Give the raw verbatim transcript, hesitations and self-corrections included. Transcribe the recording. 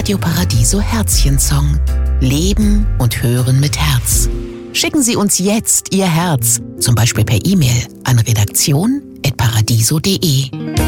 Radio Paradiso Herzchen-Song. Leben und Hören mit Herz. Schicken Sie uns jetzt Ihr Herz, zum Beispiel per E-Mail an redaktion at paradiso punkt de.